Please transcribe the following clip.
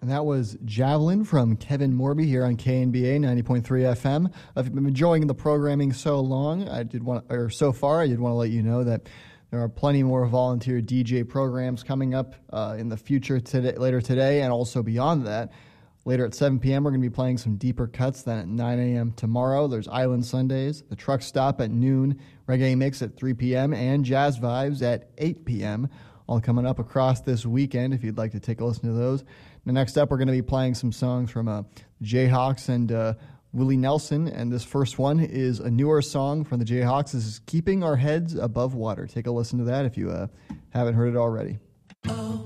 And that was Javelin from Kevin Morby here on KNBA 90.3 FM. If you've been enjoying the programming so far, I did want to let you know that there are plenty more volunteer DJ programs coming up in the future later today, and also beyond that. Later at 7 p.m., we're going to be playing some deeper cuts than at 9 a.m. tomorrow. There's Island Sundays, the Truck Stop at noon, Reggae Mix at 3 p.m., and Jazz Vibes at 8 p.m., all coming up across this weekend if you'd like to take a listen to those. Now, next up, we're going to be playing some songs from Jayhawks and Willie Nelson, and this first one is a newer song from the Jayhawks. This is Keeping Our Heads Above Water. Take a listen to that if you haven't heard it already. Oh.